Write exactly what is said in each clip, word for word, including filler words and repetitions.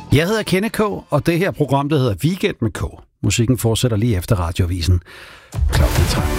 Jeg hedder Kenneth K., og det her program, der hedder Weekend med K. Musikken fortsætter lige efter radioavisen. Klokken tretten.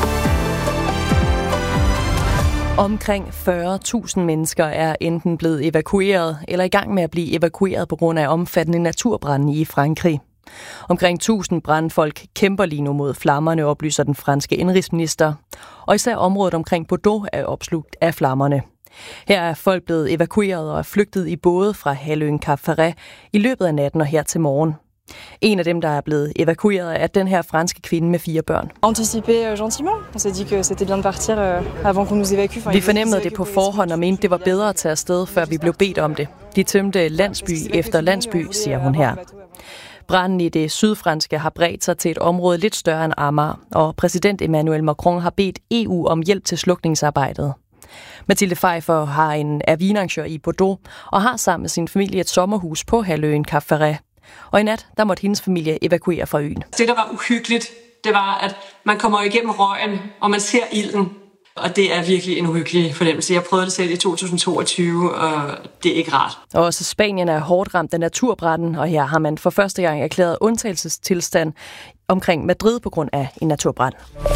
Omkring fyrre tusind mennesker er enten blevet evakueret eller i gang med at blive evakueret på grund af omfattende naturbrande i Frankrig. Omkring tusind brandfolk kæmper lige nu mod flammerne, oplyser den franske indrigsminister. Og især området omkring Bordeaux er opslugt af flammerne. Her er folk blevet evakueret og er flygtet i både fra halvøen Cap Ferret i løbet af natten og her til morgen. En af dem, der er blevet evakueret, er den her franske kvinde med fire børn. Vi fornemmede det på forhånd og mente, det var bedre at tage afsted, før vi blev bedt om det. De tømte landsby efter landsby, siger hun her. Branden i det sydfranske har bredt sig til et område lidt større end Amager, og præsident Emmanuel Macron har bedt E U om hjælp til slukningsarbejdet. Mathilde Pfeiffer har en er vinarrangør i Bordeaux og har sammen med sin familie et sommerhus på halvøen Cap Ferret. Og i nat, der måtte hendes familie evakuere fra øen. Det, der var uhyggeligt, det var, at man kommer igennem røgen, og man ser ilden. Og det er virkelig en uhyggelig fornemmelse. Jeg prøvede det selv i to tusind toogtyve, og det er ikke rart. Og også Spanien er hårdt ramt af naturbranden, og her har man for første gang erklæret undtagelsestilstand omkring Madrid på grund af en naturbrand.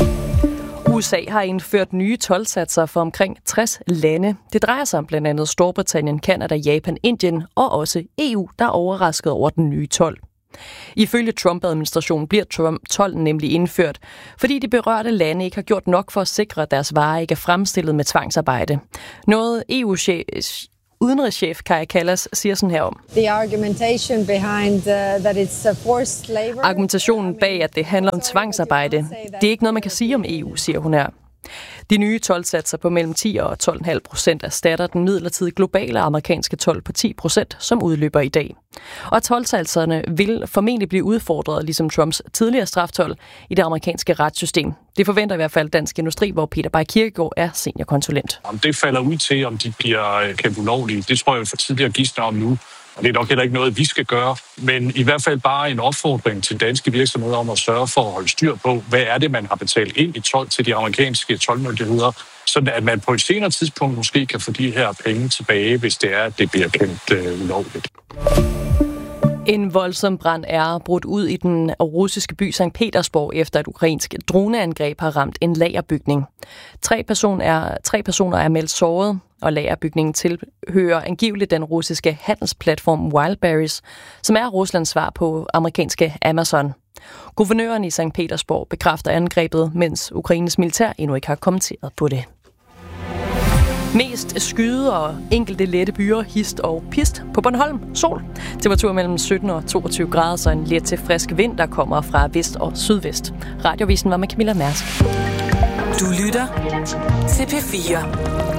U S A har indført nye toldsatser for omkring tres lande. Det drejer sig om blandt andet Storbritannien, Canada, Japan, Indien og også E U, der er overrasket over den nye told. Ifølge Trump-administrationen bliver Trump-tolden nemlig indført, fordi de berørte lande ikke har gjort nok for at sikre, at deres varer ikke er fremstillet med tvangsarbejde. Noget E U-chef udenrigschef Kaja Kallas siger sådan her om. Argumentation behind, uh, that it's a forced labor. Argumentationen bag, at det handler om tvangsarbejde, det er ikke noget, man kan sige om E U, siger hun her. De nye toldsatser på mellem ti og tolv komma fem procent erstatter den midlertidige globale amerikanske told på ti procent, som udløber i dag. Og toldsatserne vil formentlig blive udfordret, ligesom Trumps tidligere straftold i det amerikanske retssystem. Det forventer i hvert fald Dansk Industri, hvor Peter Bay Kirkegaard er seniorkonsulent. Om det falder ud til, om de bliver kendt ulovlige, det tror jeg for tidligere gidsner om nu. Og det er nok heller ikke noget, vi skal gøre, men i hvert fald bare en opfordring til danske virksomheder om at sørge for at holde styr på, hvad er det, man har betalt ind i told til de amerikanske toldmyndigheder, sådan at man på et senere tidspunkt måske kan få de her penge tilbage, hvis det er, at det bliver kendt øh, ulovligt. En voldsom brand er brudt ud i den russiske by Sankt Petersborg, efter et ukrainsk droneangreb har ramt en lagerbygning. Tre, person er, tre personer er meldt såret, og lagerbygningen tilhører angiveligt den russiske handelsplatform Wildberries, som er Ruslands svar på amerikanske Amazon. Guvernøren i Sankt Petersborg bekræfter angrebet, mens Ukraines militær endnu ikke har kommenteret på det. Mest skyde og enkelte lette byer, hist og pist på Bornholm. Sol. Temperatur mellem sytten og toogtyve grader, så en let til frisk vind, der kommer fra vest og sydvest. Radiovisen var med Camilla Mærsk. Du lytter til P fire.